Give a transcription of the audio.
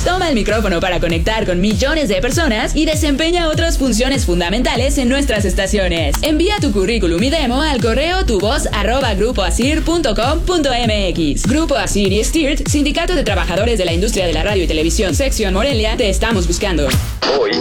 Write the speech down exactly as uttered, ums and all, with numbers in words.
Toma el micrófono para conectar con millones de personas y desempeña otras funciones fundamentales en nuestras estaciones. Envía tu currículum y demo al correo tuvoz arroba grupo asir punto com punto mx. Grupo Asir y Stirt, Sindicato de Trabajadores de la Industria de la Radio y Televisión, Sección Morelia, te estamos buscando. Hoy